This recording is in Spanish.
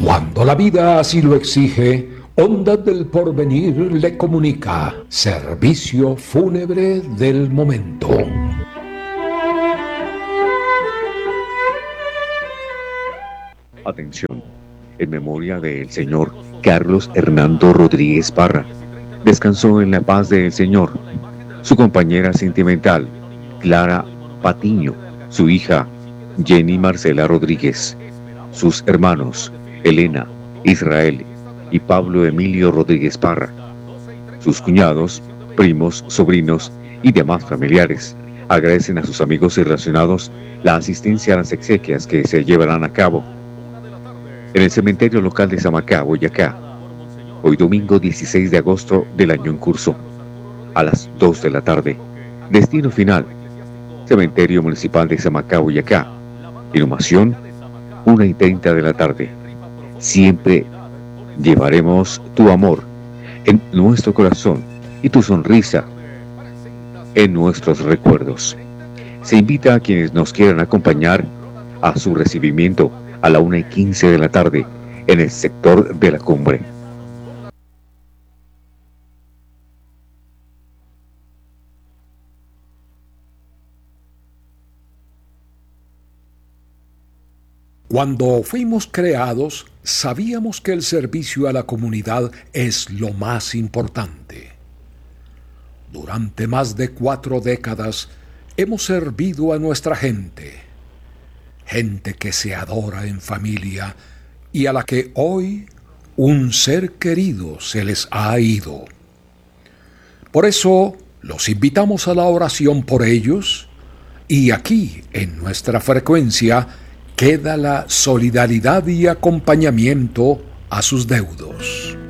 Cuando la vida así lo exige, Ondas del Porvenir le comunica servicio fúnebre del momento. Atención, en memoria del señor Carlos Hernando Rodríguez Parra. Descansó en la paz del Señor su compañera sentimental, Clara Patiño, su hija, Jenny Marcela Rodríguez, sus hermanos, Elena, Israel y Pablo Emilio Rodríguez Parra, sus cuñados, primos, sobrinos y demás familiares. Agradecen a sus amigos y relacionados la asistencia a las exequias que se llevarán a cabo en el cementerio local de Samacá, Boyacá, hoy domingo 16 de agosto del año en curso, a las 2 de la tarde. Destino final, Cementerio Municipal de Samacá, Boyacá. Inhumación, 1:30 de la tarde. Siempre llevaremos tu amor en nuestro corazón y tu sonrisa en nuestros recuerdos. Se invita a quienes nos quieran acompañar a su recibimiento a la 1:15 de la tarde en el sector de la Cumbre. Cuando fuimos creados, sabíamos que el servicio a la comunidad es lo más importante. Durante más de 4 décadas hemos servido a nuestra gente que se adora en familia y a la que hoy un ser querido se les ha ido. Por eso los invitamos a la oración por ellos y aquí en nuestra frecuencia queda la solidaridad y acompañamiento a sus deudos.